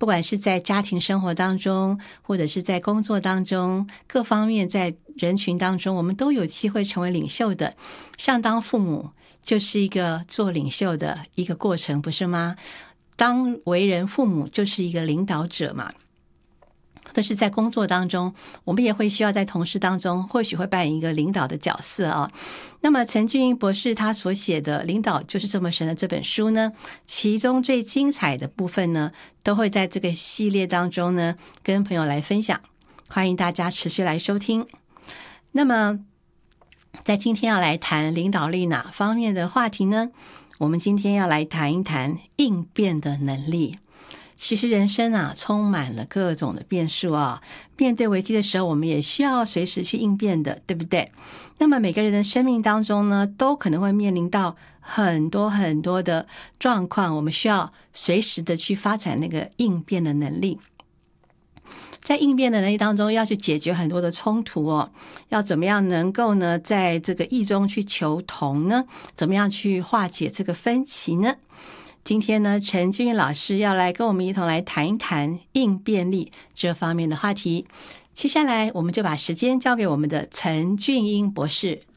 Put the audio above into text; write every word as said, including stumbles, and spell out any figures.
不管是在家庭生活当中，或者是在工作当中，各方面在人群当中，我们都有机会成为领袖的。像当父母就是一个做领袖的一个过程，不是吗？当为人父母就是一个领导者嘛。但是在工作当中，我们也会需要在同事当中或许会扮演一个领导的角色啊。那么陈俊英博士他所写的《领导就是这么神》的这本书呢，其中最精彩的部分呢，都会在这个系列当中呢跟朋友来分享，欢迎大家持续来收听。那么在今天要来谈领导力哪方面的话题呢？我们今天要来谈一谈应变的能力。其实人生啊，充满了各种的变数啊。面对危机的时候，我们也需要随时去应变的，对不对？那么每个人的生命当中呢，都可能会面临到很多很多的状况，我们需要随时的去发展那个应变的能力。在应变的能力当中，要去解决很多的冲突哦，要怎么样能够呢，在这个异中去求同呢？怎么样去化解这个分歧呢？今天呢，陈俊英老师要来跟我们一同来谈一谈应变力这方面的话题。接下来，我们就把时间交给我们的陈俊英博士。